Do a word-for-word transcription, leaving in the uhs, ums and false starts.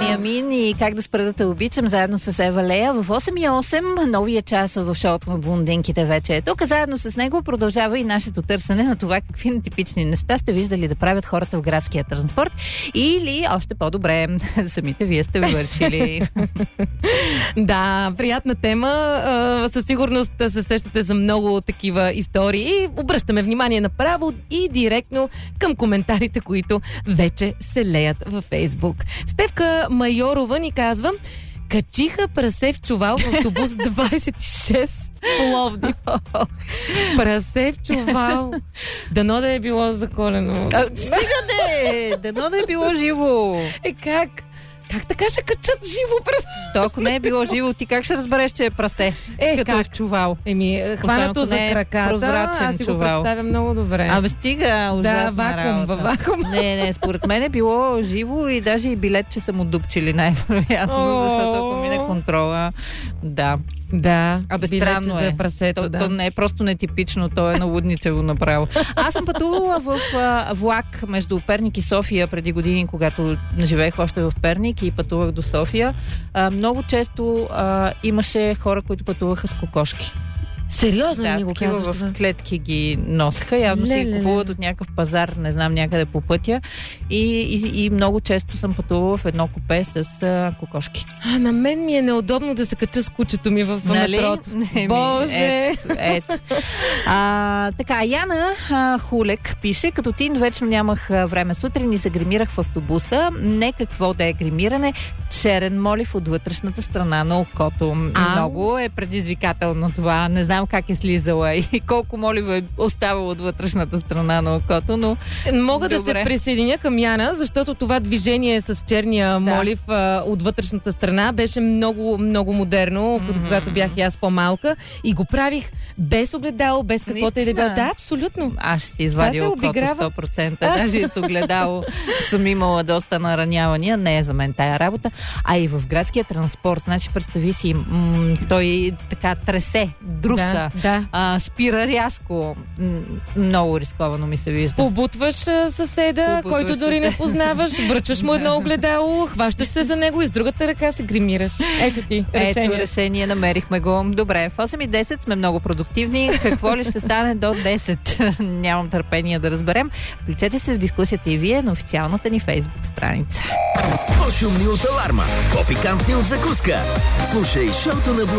Ямин и Как да спра да те обичам, заедно с Ева Лея в осем и осем. Новия час в шоуто на блондинките вече е тук. Заедно с него продължава и нашето търсене на това какви нетипични неща сте виждали да правят хората в градския транспорт или още по-добре, самите вие сте вършили. Да, приятна тема. Със сигурност се сещате за много такива истории. Обръщаме внимание направо и директно към коментарите, които вече се леят във Фейсбук. Стефка Майорова ни казва: качиха прасе в чувал в автобус двайсет и шест Пловдив. Прасе в чувал. Дано да е било заколено. А, стига де! Дано да е било живо. Е, как? Как така ще качат живо прасе? То, ако не е било живо, ти как ще разбереш, че е прасе? Е, като как? е в чувал. Еми, хванато за е краката, аз си го представя много добре. Абе, стига, ужасна да, вакуум, работа. вакуум. Не, не, според мен е било живо и даже и билетче са му дупчили най-вероятно, защото ако мине контрола, да. Да, Абе, странно е. За прасето, то, да. то не е просто нетипично, то е наводничево направо. Аз съм пътувала в а, влак между Перник и София преди години, когато живеех още в Перник и пътувах до София. А, много често а, имаше хора, които пътуваха с кокошки. Сериозно да, ли го такива казваш? в клетки ги носеха. Явно не, си не, купуват не. от някакъв пазар, не знам, някъде по пътя. И, и, и много често съм пътувала в едно купе с а, кокошки. А, на мен ми е неудобно да се кача с кучето ми в нали? метрото. Не, Боже! Ето, ето. А, така, Яна а, Хулек пише: като тин вече нямах а, време сутрин и се гримирах в автобуса. Не какво да е гримиране. Черен молив от вътрешната страна на окото. А? Много е предизвикателно това. Не знам как е слизала и колко молива е оставало от вътрешната страна на окото, но мога добре. да се присъединя към Яна, защото това движение с черния да. молив а, от вътрешната страна беше много, много модерно, mm-hmm. когато бях и аз по-малка и го правих без огледало, без каквото и да било. Да, абсолютно. Аз ще си извадя окото сто процента. Даже и с огледало съм имала доста наранявания. Не е за мен тая работа. А и в градския транспорт, значи представи си, м- той така тресе, друса, да, да. А, спира рязко. М- много рисковано ми се вижда. Побутваш а, съседа, Побутваш който дори съседа. не познаваш, връчваш му едно огледало, хващаш се за него и с другата ръка се гримираш. Ето ти, решение. Ето, решение, намерихме го. Добре, в осем и десет сме много продуктивни. Какво ли ще стане до десет? Нямам търпение да разберем. Включете се в дискусията и вие на официалната ни Фейсбук страница. По-шумни от аларма, по-пикантни от закуска. Слушай шоуто на